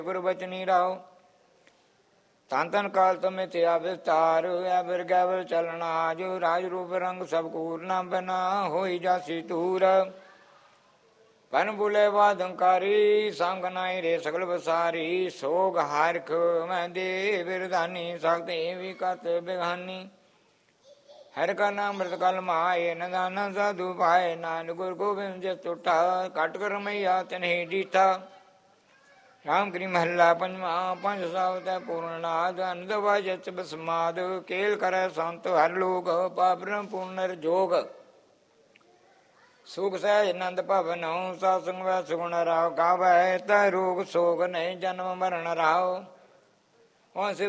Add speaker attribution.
Speaker 1: ਗੁਰ ਬਚਨੀ ਰਾਓ। ਤਨ ਤਨ ਕਾਲ ਤੁਮੇ ਥਿਆ ਵਿਸਤਾਰ, ਐਬਰ ਗੈਬਰ ਚਲਣਾ ਜੋ। ਰਾਜ ਰੂਪ ਰੰਗ ਸਭ ਕੂਰ ਨਾ ਬਨਾ, ਹੋਈ ਜਾਸੀ ਤੂਰ। ਪਨ ਬੁਲੇ ਬਾਦੰਕਾਰੀ, ਸੰਗ ਨਾਈ ਰੇ ਸਗਲ ਬਸਾਰੀ। ਸੋਗ ਹਾਰਖ ਮੈਂ ਦੇ ਬਿਰਧਾਨੀ, ਸਕਤੇ ਵੀ ਕਤ ਬਿਗਾਨੀ। ਹਰਿ ਕਾ ਨਾਮ ਅੰਮ੍ਰਿਤ ਕਲ ਮਾਏ, ਨਦਾਨ ਸਾਧੂ ਪਾਏ। ਨਾਨਕ ਗੁਰ ਗੋਬਿੰਦ ਜਿਸ ਟੁੱਟਾ, ਕਟ ਕਰ ਮਈਆ ਤਿਨਹਿ ਡੀਠਾ। ਰਾਮ ਕਰੀ ਮਹੱਲਾ ਪੰਜਵਾਂ। ਪੰਜ ਸਾਵਤੈ ਪੂਰਨਾਦ, ਅਨੰਦ ਵਾਜਤ ਬਸਮਾਦ। ਕੇਲ ਕਰੈ ਸੰਤ ਹਰ ਲੋਕ, ਪਾਪ ਬ੍ਰਹਮ ਪੂਰਨ ਨਿਰ ਜੋਗ। ਸੁਖ ਸਹਿਜ ਨੰਦ ਭਵਨਉ, ਸਾਧ ਸੰਗ ਵੈ ਸੁਗੁਣ ਰਾਉ। ਗਾਵੈ ਤੈ ਰੋਗ ਸੋਗ, ਨਹੀਂ ਜਨਮ ਮਰਨ ਰਾਉ।